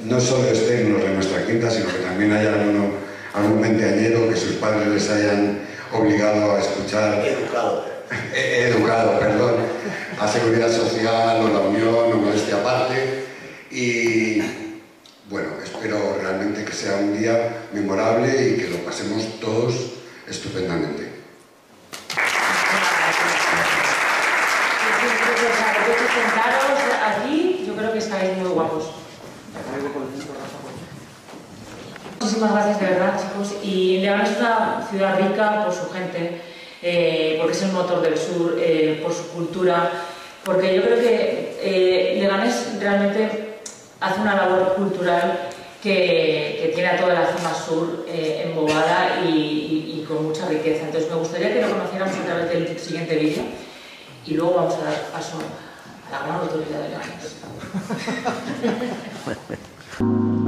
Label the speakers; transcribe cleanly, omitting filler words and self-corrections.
Speaker 1: no solo estén los de nuestra quinta, sino que también haya algún veinteañero que sus padres les hayan obligado a escuchar. Educado, perdón, a Seguridad Social o la Unión o Modestia Aparte. Y bueno, espero realmente que sea un día memorable y que lo pasemos todos estupendamente.
Speaker 2: Sentaros aquí, yo creo que estáis muy guapos. Muchísimas gracias de verdad, chicos. Y Leganés es una ciudad rica por su gente, porque es el motor del sur, por su cultura, porque yo creo que Leganés realmente hace una labor cultural que tiene a toda la zona sur embobada y con mucha riqueza. Entonces me gustaría que lo conociéramos a través del siguiente vídeo y luego vamos a dar paso a la gran autoridad de Leganés.